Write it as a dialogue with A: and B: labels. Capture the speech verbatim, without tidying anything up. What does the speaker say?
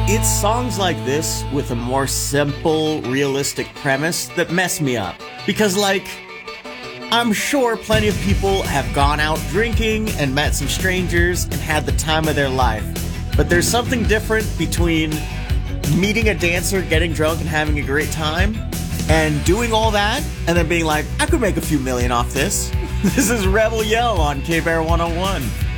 A: It's songs like this with a more simple, realistic premise that mess me up. Because, like, I'm sure plenty of people have gone out drinking and met some strangers and had the time of their life. But there's something different between meeting a dancer, getting drunk, and having a great time, and doing all that, and then being like, I could make a few million off this. This is Rebel Yell on K-Bear one oh one.